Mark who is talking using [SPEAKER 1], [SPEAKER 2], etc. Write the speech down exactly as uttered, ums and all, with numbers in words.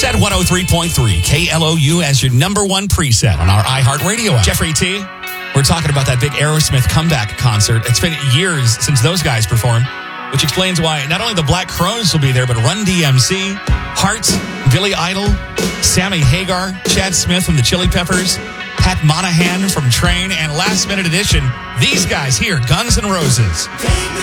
[SPEAKER 1] Set one oh three point three, K L O U as your number one preset on our iHeartRadio app. Jeffrey T., we're talking about that big Aerosmith comeback concert. It's been years since those guys performed, which explains why not only the Black Crowes will be there, but Run D M C, Hearts, Billy Idol, Sammy Hagar, Chad Smith from the Chili Peppers, Pat Monahan from Train, and Last Minute Edition, these guys here, Guns N' Roses.